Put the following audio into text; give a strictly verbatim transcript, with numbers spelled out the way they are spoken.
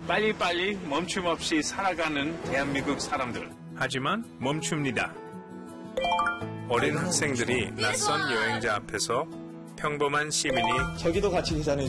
빨리빨리 멈춤 없이 살아가는 대한민국 사람들. 하지만 멈춥니다. 어린 학생들이 낯선 여행자 앞에서 평범한 시민이 저기도 같이 계산해